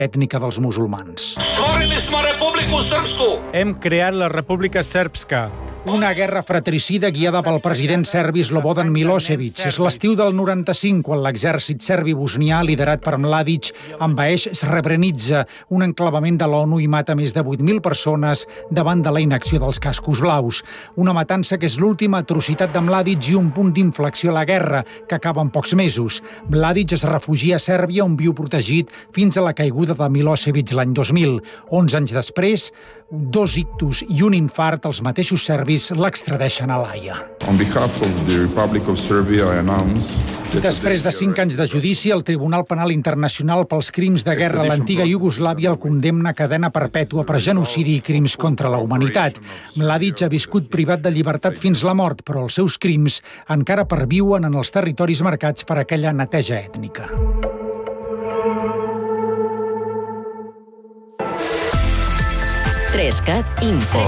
ètnica dels musulmans. Hem creat la República Srpska. Una guerra fratricida guiada pel president serbi Slobodan Milošević. És l'estiu del 95, quan l'exèrcit serbi-bosnià, liderat per Mladić, envaeix Srebrenica, un enclavament de l'ONU, i mata més de 8.000 persones davant de la inacció dels cascos blaus. Una matança que és l'última atrocitat de Mladić i un punt d'inflexió a la guerra, que acaba en pocs mesos. Mladić es refugia a Sèrbia, on viu protegit fins a la caiguda de Milošević l'any 2000. 11 anys després, 2 ictus i un infart, els mateixos serbis l'extradeixen a l'Haia. Després de 5 anys de judici, el Tribunal Penal Internacional pels crims de guerra a l'antiga Iugoslàvia el condemna a cadena perpètua per genocidi i crims contra la humanitat. Mladić ha viscut privat de llibertat fins la mort, però els seus crims encara perviuen en els territoris marcats per aquella neteja ètnica. Trescat Info.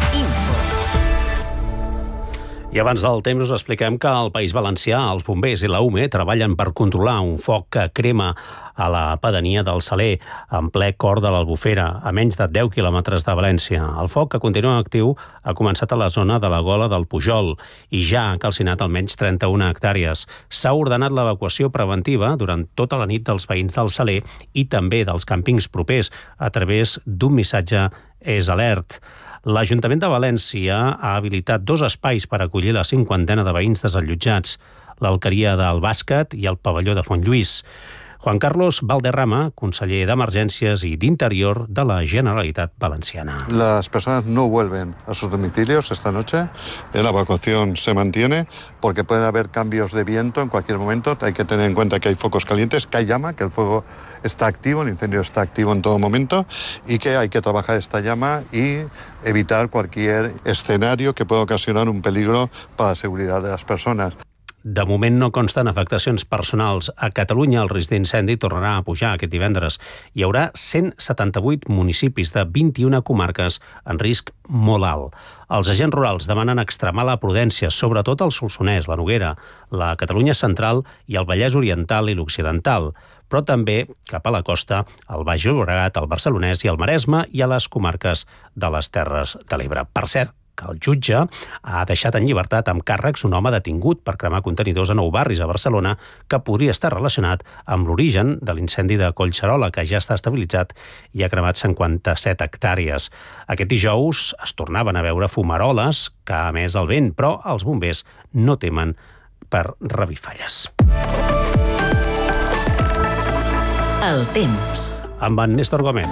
I abans del temps us expliquem que al País Valencià els bombers i la UME treballen per controlar un foc que crema a la pedania del Saler, en ple cor de l'Albufera, a menys de 10 quilòmetres de València. El foc, que continua actiu, ha començat a la zona de la Gola del Pujol i ja ha calcinat almenys 31 hectàrees. S'ha ordenat l'evacuació preventiva durant tota la nit dels veïns del Saler i també dels càmpings propers a través d'un missatge És Alert. L'Ajuntament de València ha habilitat 2 espais per acollir la 50ena de veïns desallotjats, l'Alqueria del Bàsquet i el pavelló de Fontlluís. Juan Carlos Valderrama, conseller d'Emergències i d'Interior de la Generalitat Valenciana. Las personas no vuelven a sus domicilios esta noche. La evacuación se mantiene porque pueden haber cambios de viento en cualquier momento. Hay que tener en cuenta que hay focos calientes, que hay llama, que el fuego está activo, el incendio está activo en todo momento y que hay que trabajar esta llama y evitar cualquier escenario que pueda ocasionar un peligro para la seguridad de las personas. De moment no consten afectacions personals. A Catalunya el risc d'incendi tornarà a pujar aquest divendres. Hi haurà 178 municipis de 21 comarques en risc molt alt. Els agents rurals demanen extremar la prudència, sobretot al Solsonès, la Noguera, la Catalunya central i el Vallès Oriental i l'Occidental, però també cap a la costa, al Baix Llobregat, al Barcelonès i al Maresme i a les comarques de les Terres de l'Ebre. Per cert, que el jutge ha deixat en llibertat amb càrrecs un home detingut per cremar contenidors a 9 barris a Barcelona que podria estar relacionat amb l'origen de l'incendi de Collserola, que ja està estabilitzat i ha cremat 57 hectàrees. Aquest dijous es tornaven a veure fumaroles que ha emès el vent, però els bombers no temen per revifalles. El temps. Amb en Néstor Gómez.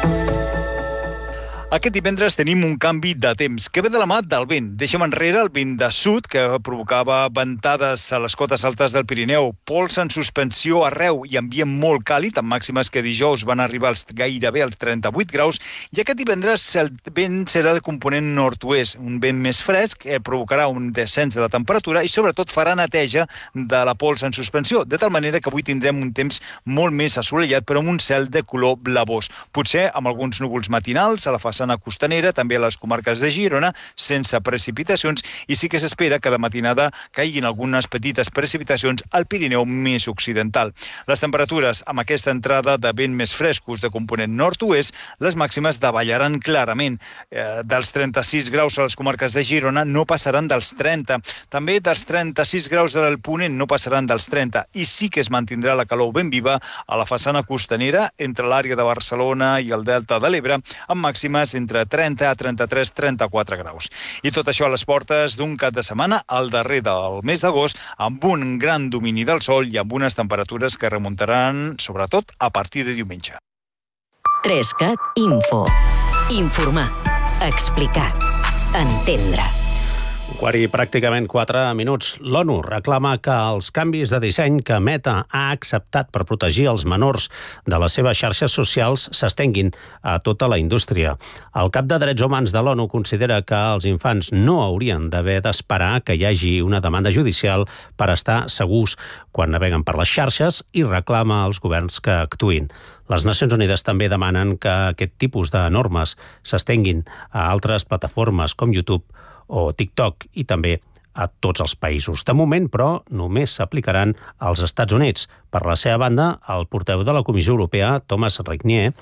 Aquest divendres tenim un canvi de temps que ve de la mà del vent. Deixem enrere el vent de sud, que provocava ventades a les cotes altes del Pirineu, pols en suspensió arreu i ambient molt càlid, amb màximes que dijous van arribar gairebé als 38 graus, i aquest divendres el vent serà de component nord-oest, un vent més fresc que provocarà un descens de la temperatura i sobretot farà neteja de la pols en suspensió, de tal manera que avui tindrem un temps molt més assolellat, però amb un cel de color blavós. Potser amb alguns núvols matinals a la façana costanera, també a les comarques de Girona, sense precipitacions, i sí que s'espera que de matinada caiguin algunes petites precipitacions al Pirineu més occidental. Les temperatures, amb aquesta entrada de vent més frescos de component nord-oest, les màximes davallaran clarament. Dels 36 graus a les comarques de Girona no passaran dels 30. També dels 36 graus del Ponent no passaran dels 30. I sí que es mantindrà la calor ben viva a la façana costanera, entre l'àrea de Barcelona i el Delta de l'Ebre, amb màximes entre 30 a 33, 34 graus. I tot això a les portes d'un cap de setmana al darrer del mes d'agost, amb un gran domini del sol i amb unes temperatures que remuntaran, sobretot, a partir de diumenge. Trescat Info. Informar. Explicar. Entendre. Quart i pràcticament 4 minuts. L'ONU reclama que els canvis de disseny que Meta ha acceptat per protegir els menors de les seves xarxes socials s'estenguin a tota la indústria. El cap de Drets Humans de l'ONU considera que els infants no haurien d'haver d'esperar que hi hagi una demanda judicial per estar segurs quan naveguen per les xarxes i reclama als governs que actuïn. Les Nacions Unides també demanen que aquest tipus de normes s'estenguin a altres plataformes com YouTube o TikTok i també a tots els països. De moment, però, només s'aplicaran als Estats Units. Per la seva banda, el portaveu de la Comissió Europea, Thomas Regnier,